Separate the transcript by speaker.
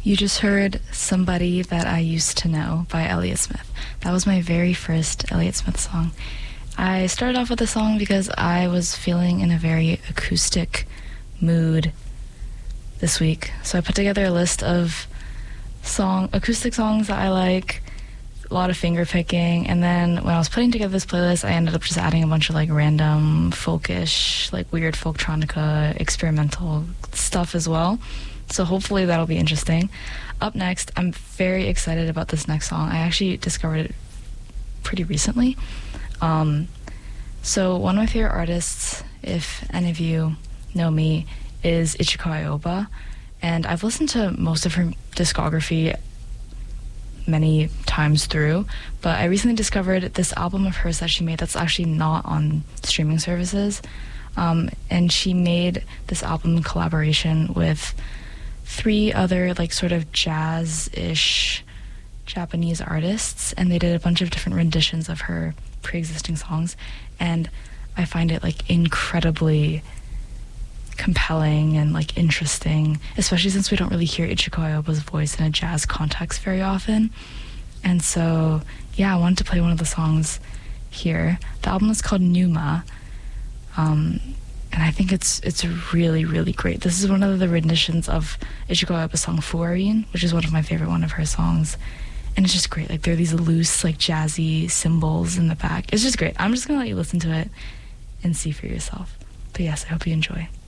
Speaker 1: You just heard Somebody That I Used to Know by Elliott Smith. That was my very first Elliott Smith song. I started off with the song because I was feeling in a very acoustic mood this week. So I put together a list of acoustic songs that I like, a lot of finger picking, and then when I was putting together this playlist, I ended up just adding a bunch of like random folkish, like weird folktronica, experimental stuff as well. So hopefully that'll be interesting. Up next, I'm very excited about this next song. I actually discovered it pretty recently. So one of my favorite artists, if any of you know me, is Ichiko Aoba, and I've listened to most of her discography many times through, but I recently discovered this album of hers that she made that's actually not on streaming services, and she made this album in collaboration with 3 other like sort of jazz-ish Japanese artists, and they did a bunch of different renditions of her pre-existing songs, and I find it like incredibly compelling and like interesting, especially since we don't really hear Ichiko Aoba's voice in a jazz context very often. And so yeah, I wanted to play one of the songs here. The album is called Numa, and I think it's really, really great. This is one of the renditions of Ichiko Aoba's song Fuarin, which is one of my favorite one of her songs. And it's just great. Like, there are these loose, like, jazzy cymbals in the back. It's just great. I'm just going to let you listen to it and see for yourself. But yes, I hope you enjoy.